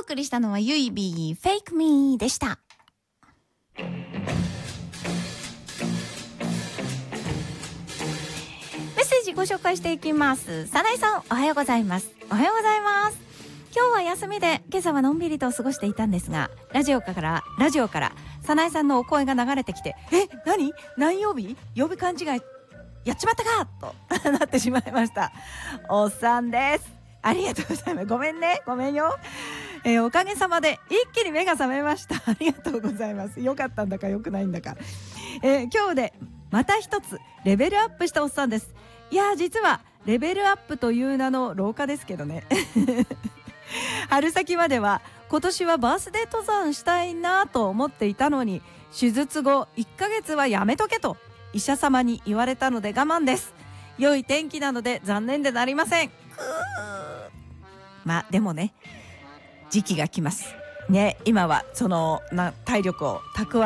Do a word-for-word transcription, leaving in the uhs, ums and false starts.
送りしたのはゆいびー Fake Me でした。メッセージご紹介していきます。さなえさん、おはようございます。おはようございます。今日は休みで今朝はのんびりと過ごしていたんですが、ラジオからラジオからさなえさんのお声が流れてきて、え、何何曜日曜日勘違いやっちまったかとなってしまいました。おっさんです。ありがとうございます。ごめんね、ごめんよ、えー、おかげさまで一気に目が覚めました。ありがとうございます。よかったんだかよくないんだか、えー、今日でまた一つレベルアップしたおっさんです。いや実はレベルアップという名の老化ですけどね春先までは今年はバースデー登山したいなと思っていたのに、手術後いっかげつはやめとけと医者様に言われたので我慢です。良い天気なので残念でなりません。まあでもね、時期が来ますね。今はそのな体力を蓄